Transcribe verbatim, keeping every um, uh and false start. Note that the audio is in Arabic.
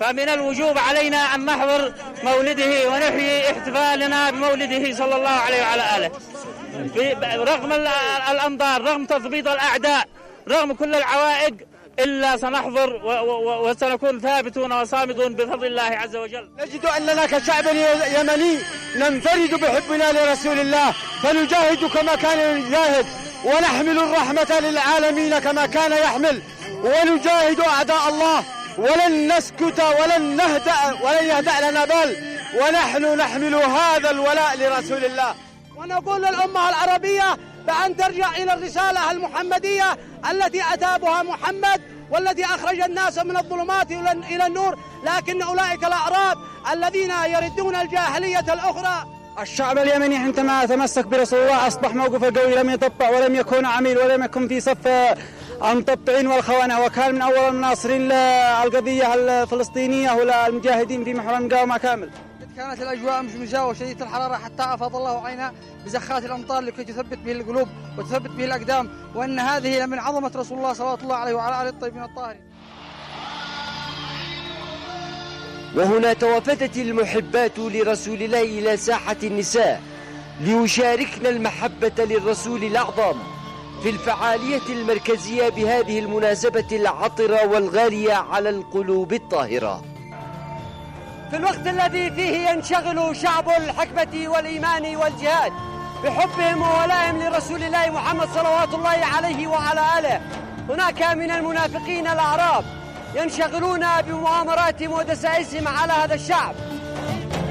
فمن الوجوب علينا أن نحضر مولده ونحيي احتفالنا بمولده صلى الله عليه وعلى آله رغم الأنظار، رغم تثبيط الأعداء، رغم كل العوائق، إلا سنحضر وسنكون ثابتون وصامدون بفضل الله عز وجل. نجد أننا كشعب يمني ننفرد بحبنا لرسول الله، فنجاهد كما كان يجاهد، ونحمل الرحمة للعالمين كما كان يحمل، ونجاهد أعداء الله، ولن نسكت ولن نهدأ ولن يهدأ لنا بال، ونحن نحمل هذا الولاء لرسول الله. ونقول للأمة العربية بأن ترجع إلى الرسالة المحمدية التي أتى بها محمد، والتي أخرج الناس من الظلمات إلى النور، لكن أولئك الأعراب الذين يردون الجاهلية الأخرى. الشعب اليمني عندما تمسك برسول الله أصبح موقفه قوي، لم يطبع ولم يكون عميل ولم يكن في صف المطبعين والخونة، وكان من أول الناصرين للقضية الفلسطينية والمجاهدين في محور المقاومة كامل. كانت الأجواء مشمسة وشديدة الحرارة حتى أفاض الله عينا بزخات الأمطار لكي تثبت به القلوب وتثبت به الأقدام، وأن هذه من عظمة رسول الله صلى الله عليه وعلى آله الطيبين الطاهرين. وهنا توافدت المحبات لرسول الله إلى ساحة النساء ليشاركن المحبة للرسول الأعظم في الفعالية المركزية بهذه المناسبة العطرة والغالية على القلوب الطاهرة. في الوقت الذي فيه ينشغل شعب الحكمة والإيمان والجهاد بحبهم وولائهم لرسول الله محمد صلوات الله عليه وعلى آله، هناك من المنافقين الأعراب ينشغلون بمؤامراتهم ودسائسهم على هذا الشعب